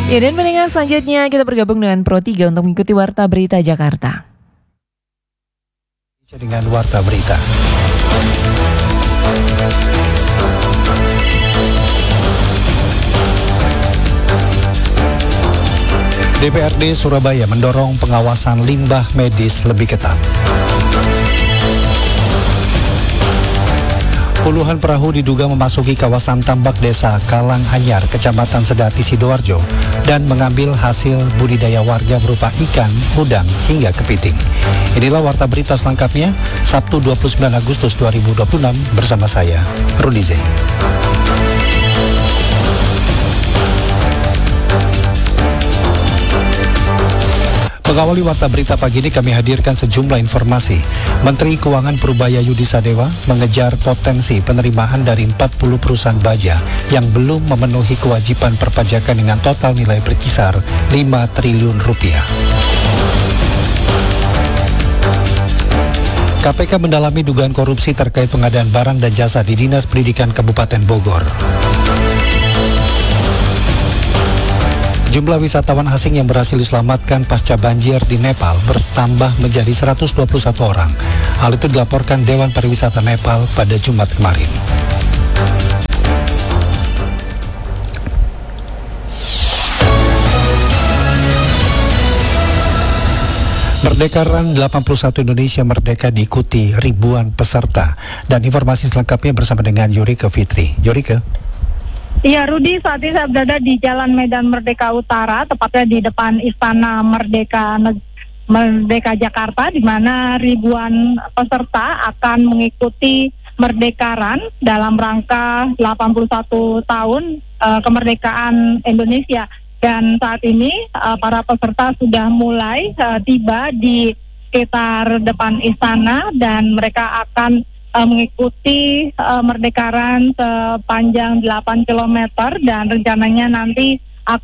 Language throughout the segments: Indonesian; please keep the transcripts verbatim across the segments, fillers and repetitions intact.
Ya, dan pendengar selanjutnya kita bergabung dengan Pro tiga untuk mengikuti Warta Berita Jakarta. Dengan Warta Berita. D P R D Surabaya mendorong pengawasan limbah medis lebih ketat. Puluhan perahu diduga memasuki kawasan tambak desa Kalanganyar, Kecamatan Sedati, Sidoarjo, dan mengambil hasil budidaya warga berupa ikan, udang, hingga kepiting. Inilah Warta Berita selengkapnya, Sabtu dua puluh sembilan Agustus dua ribu dua puluh enam, bersama saya, Rudi Zain. Mengawali Warta Berita pagi ini kami hadirkan sejumlah informasi. Menteri Keuangan Purubaya Yudi Sadewa mengejar potensi penerimaan dari empat puluh perusahaan baja yang belum memenuhi kewajiban perpajakan dengan total nilai berkisar lima triliun rupiah. K P K mendalami dugaan korupsi terkait pengadaan barang dan jasa di Dinas Pendidikan Kabupaten Bogor. Jumlah wisatawan asing yang berhasil diselamatkan pasca banjir di Nepal bertambah menjadi seratus dua puluh satu orang. Hal itu dilaporkan Dewan Pariwisata Nepal pada Jumat kemarin. Merdeka Run delapan puluh satu Indonesia Merdeka diikuti ribuan peserta. Dan informasi selengkapnya bersama dengan Yurika Fitri. Yurika. Iya, Rudi, saat ini saya berada di Jalan Medan Merdeka Utara, tepatnya di depan Istana Merdeka Merdeka Jakarta, di mana ribuan peserta akan mengikuti Merdeka Run dalam rangka delapan puluh satu tahun uh, kemerdekaan Indonesia. Dan saat ini uh, para peserta sudah mulai uh, tiba di sekitar depan istana dan mereka akan mengikuti uh, Merdeka Run sepanjang delapan kilometer dan rencananya nanti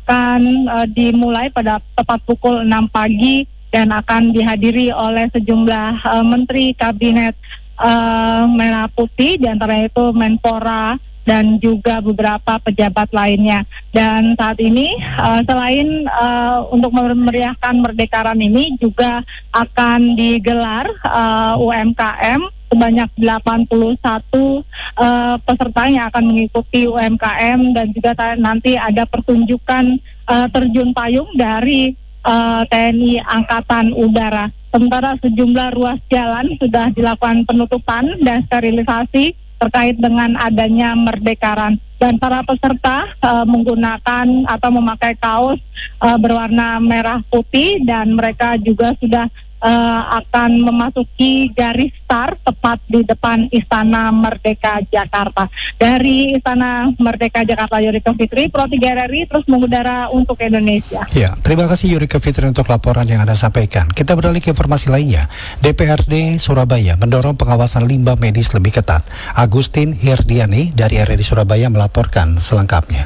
akan uh, dimulai pada tepat pukul enam pagi dan akan dihadiri oleh sejumlah uh, menteri kabinet uh, Merah Putih, diantaranya itu Menpora dan juga beberapa pejabat lainnya. Dan saat ini uh, selain uh, untuk memeriahkan Merdeka Run ini juga akan digelar uh, U M K M sebanyak delapan puluh satu uh, peserta yang akan mengikuti U M K M dan juga nanti ada pertunjukan uh, terjun payung dari uh, T N I Angkatan Udara. Sementara sejumlah ruas jalan sudah dilakukan penutupan dan sterilisasi terkait dengan adanya Merdeka Run. Dan para peserta uh, menggunakan atau memakai kaos uh, berwarna merah putih dan mereka juga sudah Uh, akan memasuki garis start tepat di depan Istana Merdeka Jakarta. Dari Istana Merdeka Jakarta, Yurika Fitri, Pro tiga R R I terus mengudara untuk Indonesia. Ya, terima kasih Yurika Fitri untuk laporan yang Anda sampaikan. Kita beralih ke informasi lainnya. D P R D Surabaya mendorong pengawasan limbah medis lebih ketat. Agustin Irdiani dari R R I Surabaya melaporkan selengkapnya.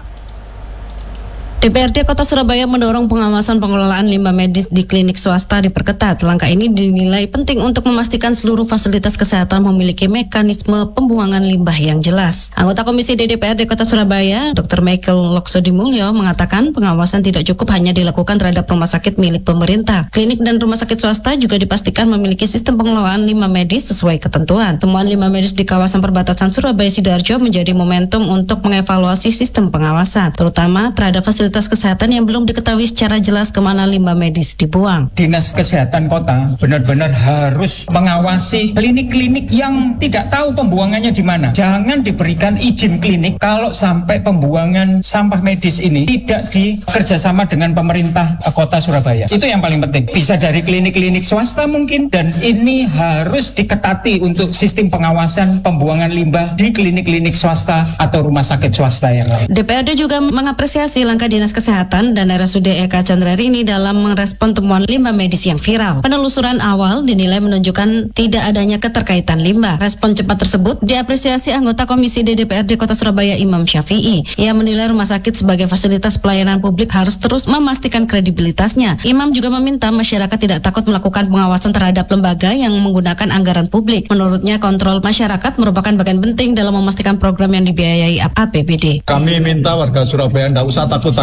D P R D Kota Surabaya mendorong pengawasan pengelolaan limbah medis di klinik swasta diperketat. Langkah ini dinilai penting untuk memastikan seluruh fasilitas kesehatan memiliki mekanisme pembuangan limbah yang jelas. Anggota Komisi D D P R D Kota Surabaya, Doktor Michael Loksodimulyo, mengatakan pengawasan tidak cukup hanya dilakukan terhadap rumah sakit milik pemerintah. Klinik dan rumah sakit swasta juga dipastikan memiliki sistem pengelolaan limbah medis sesuai ketentuan. Temuan limbah medis di kawasan perbatasan Surabaya Sidoarjo menjadi momentum untuk mengevaluasi sistem pengawasan, terutama terhadap fasilitas kesehatan yang belum diketahui secara jelas kemana limbah medis dibuang. Dinas Kesehatan Kota benar-benar harus mengawasi klinik-klinik yang tidak tahu pembuangannya di mana. Jangan diberikan izin klinik kalau sampai pembuangan sampah medis ini tidak dikerjasama dengan pemerintah Kota Surabaya. Itu yang paling penting. Bisa dari klinik-klinik swasta mungkin, dan ini harus diketati untuk sistem pengawasan pembuangan limbah di klinik-klinik swasta atau rumah sakit swasta yang lain. D P R D juga mengapresiasi langkah Dinas Kesehatan dan R S U D Eka Candrarini dalam merespon temuan limbah medis yang viral. Penelusuran awal dinilai menunjukkan tidak adanya keterkaitan limbah. Respon cepat tersebut diapresiasi anggota Komisi D D P R D Kota Surabaya Imam Syafi'i. Ia menilai rumah sakit sebagai fasilitas pelayanan publik harus terus memastikan kredibilitasnya. Imam juga meminta masyarakat tidak takut melakukan pengawasan terhadap lembaga yang menggunakan anggaran publik. Menurutnya, kontrol masyarakat merupakan bagian penting dalam memastikan program yang dibiayai A P B D. Kami minta warga Surabaya tidak usah takut-takut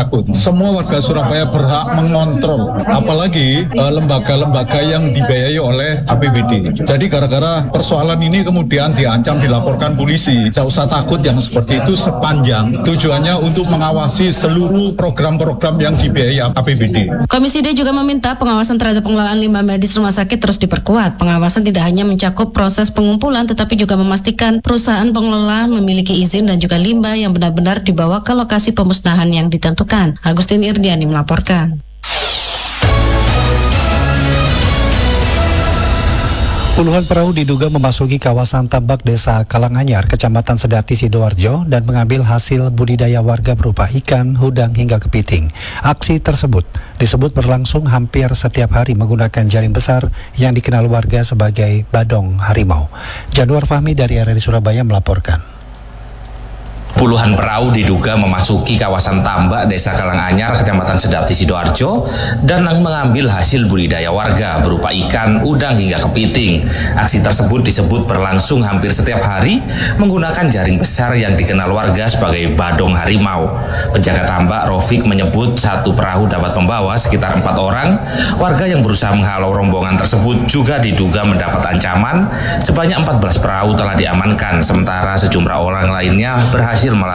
takut. Semua warga Surabaya berhak mengontrol, apalagi eh, lembaga-lembaga yang dibiayai oleh A P B D. Jadi gara-gara persoalan ini kemudian diancam dilaporkan polisi. Tidak usah takut yang seperti itu sepanjang tujuannya untuk mengawasi seluruh program-program yang dibiayai A P B D. Komisi D juga meminta pengawasan terhadap pengelolaan limbah medis rumah sakit terus diperkuat. Pengawasan tidak hanya mencakup proses pengumpulan tetapi juga memastikan perusahaan pengelola memiliki izin dan juga limbah yang benar-benar dibawa ke lokasi pemusnahan yang ditentukan. Agustin Irdiani melaporkan. Puluhan perahu diduga memasuki kawasan tambak Desa Kalanganyar, Kecamatan Sedati, Sidoarjo dan mengambil hasil budidaya warga berupa ikan, udang hingga kepiting. Aksi tersebut disebut berlangsung hampir setiap hari menggunakan jaring besar yang dikenal warga sebagai badong harimau. Januar Fahmi dari R R I Surabaya melaporkan. Puluhan perahu diduga memasuki kawasan tambak Desa Kalanganyar, Kecamatan Sedati, Sidoarjo dan mengambil hasil budidaya warga berupa ikan, udang hingga kepiting. Aksi tersebut disebut berlangsung hampir setiap hari menggunakan jaring besar yang dikenal warga sebagai badong harimau. Penjaga tambak Rofik menyebut satu perahu dapat membawa sekitar empat orang. Warga yang berusaha menghalau rombongan tersebut juga diduga mendapat ancaman. Sebanyak empat belas perahu telah diamankan, sementara sejumlah orang lainnya berhasil